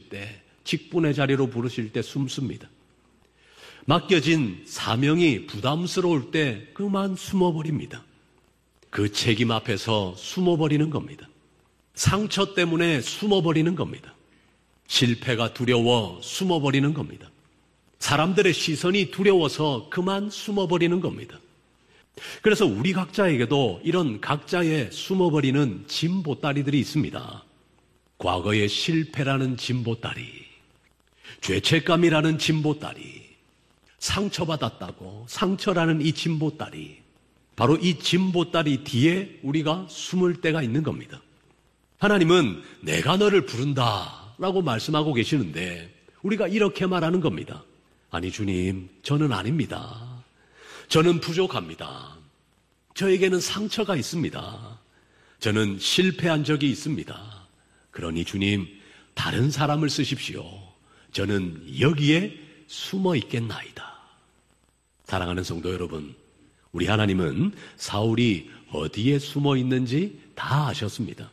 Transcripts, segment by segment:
때, 직분의 자리로 부르실 때 숨습니다. 맡겨진 사명이 부담스러울 때 그만 숨어버립니다. 그 책임 앞에서 숨어버리는 겁니다. 상처 때문에 숨어버리는 겁니다. 실패가 두려워 숨어버리는 겁니다. 사람들의 시선이 두려워서 그만 숨어버리는 겁니다. 그래서 우리 각자에게도 이런 각자의 숨어버리는 짐보따리들이 있습니다. 과거의 실패라는 짐보따리, 죄책감이라는 짐보따리, 상처받았다고 상처라는 이 짐보따리, 바로 이 짐보따리 뒤에 우리가 숨을 때가 있는 겁니다. 하나님은 내가 너를 부른다 라고 말씀하고 계시는데 우리가 이렇게 말하는 겁니다. 아니 주님, 저는 아닙니다. 저는 부족합니다. 저에게는 상처가 있습니다. 저는 실패한 적이 있습니다. 그러니 주님, 다른 사람을 쓰십시오. 저는 여기에 숨어 있겠나이다. 사랑하는 성도 여러분, 우리 하나님은 사울이 어디에 숨어 있는지 다 아셨습니다.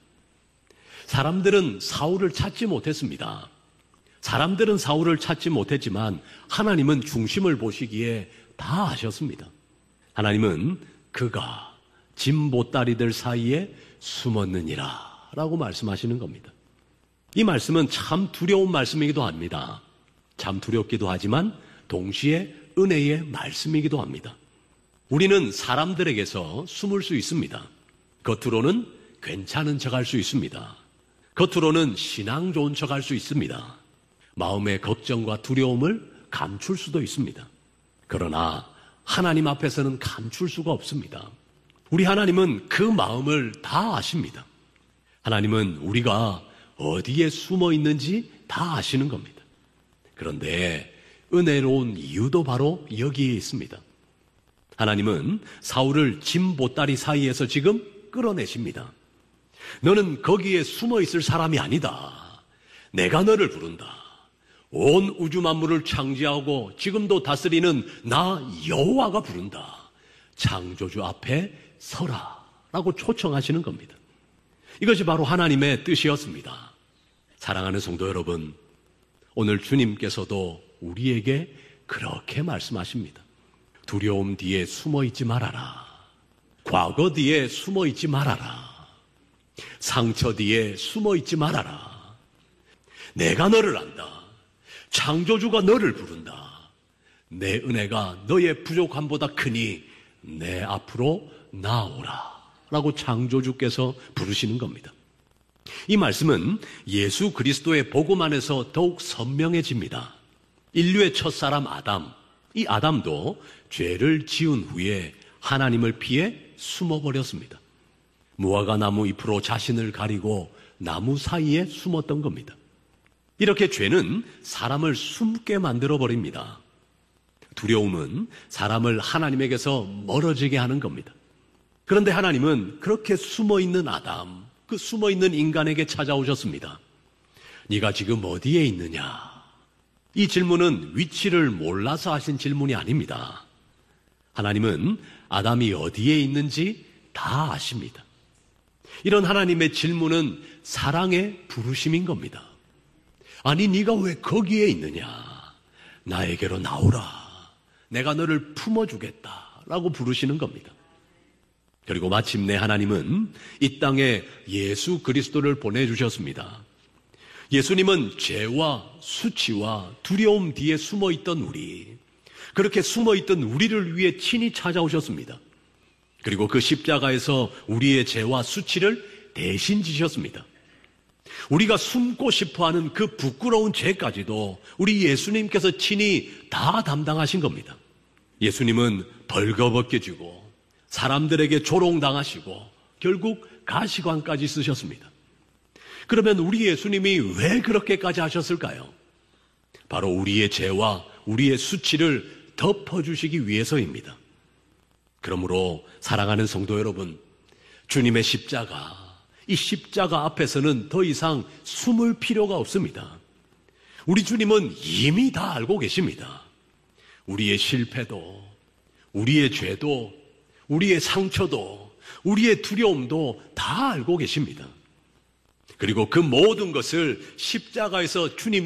사람들은 사울을 찾지 못했습니다. 사람들은 사울을 찾지 못했지만 하나님은 중심을 보시기에 다 아셨습니다. 하나님은 그가 짐보따리들 사이에 숨었느니라 라고 말씀하시는 겁니다. 이 말씀은 참 두려운 말씀이기도 합니다. 참 두렵기도 하지만 동시에 은혜의 말씀이기도 합니다. 우리는 사람들에게서 숨을 수 있습니다. 겉으로는 괜찮은 척할 수 있습니다. 겉으로는 신앙 좋은 척할 수 있습니다. 마음의 걱정과 두려움을 감출 수도 있습니다. 그러나 하나님 앞에서는 감출 수가 없습니다. 우리 하나님은 그 마음을 다 아십니다. 하나님은 우리가 어디에 숨어 있는지 다 아시는 겁니다. 그런데 은혜로운 이유도 바로 여기에 있습니다. 하나님은 사울을 짐보따리 사이에서 지금 끌어내십니다. 너는 거기에 숨어 있을 사람이 아니다. 내가 너를 부른다. 온 우주 만물을 창조하고 지금도 다스리는 나 여호와가 부른다. 창조주 앞에 서라 라고 초청하시는 겁니다. 이것이 바로 하나님의 뜻이었습니다. 사랑하는 성도 여러분, 오늘 주님께서도 우리에게 그렇게 말씀하십니다. 두려움 뒤에 숨어 있지 말아라. 과거 뒤에 숨어 있지 말아라. 상처 뒤에 숨어 있지 말아라. 내가 너를 안다. 창조주가 너를 부른다. 내 은혜가 너의 부족함보다 크니 내 앞으로 나오라 라고 창조주께서 부르시는 겁니다. 이 말씀은 예수 그리스도의 복음 안에서 더욱 선명해집니다. 인류의 첫사람 아담, 이 아담도 죄를 지은 후에 하나님을 피해 숨어버렸습니다. 무화과 나무 잎으로 자신을 가리고 나무 사이에 숨었던 겁니다. 이렇게 죄는 사람을 숨게 만들어버립니다. 두려움은 사람을 하나님에게서 멀어지게 하는 겁니다. 그런데 하나님은 그렇게 숨어있는 아담, 그 숨어있는 인간에게 찾아오셨습니다. 네가 지금 어디에 있느냐? 이 질문은 위치를 몰라서 하신 질문이 아닙니다. 하나님은 아담이 어디에 있는지 다 아십니다. 이런 하나님의 질문은 사랑의 부르심인 겁니다. 아니 네가 왜 거기에 있느냐? 나에게로 나오라. 내가 너를 품어주겠다 라고 부르시는 겁니다. 그리고 마침내 하나님은 이 땅에 예수 그리스도를 보내주셨습니다. 예수님은 죄와 수치와 두려움 뒤에 숨어있던 우리, 그렇게 숨어있던 우리를 위해 친히 찾아오셨습니다. 그리고 그 십자가에서 우리의 죄와 수치를 대신 지셨습니다. 우리가 숨고 싶어하는 그 부끄러운 죄까지도 우리 예수님께서 친히 다 담당하신 겁니다. 예수님은 벌거벗겨지고 사람들에게 조롱당하시고 결국 가시관까지 쓰셨습니다. 그러면 우리 예수님이 왜 그렇게까지 하셨을까요? 바로 우리의 죄와 우리의 수치를 덮어주시기 위해서입니다. 그러므로 사랑하는 성도 여러분, 주님의 십자가, 이 십자가 앞에서는 더 이상 숨을 필요가 없습니다. 우리 주님은 이미 다 알고 계십니다. 우리의 실패도, 우리의 죄도, 우리의 상처도, 우리의 두려움도 다 알고 계십니다. 그리고 그 모든 것을 십자가에서 주님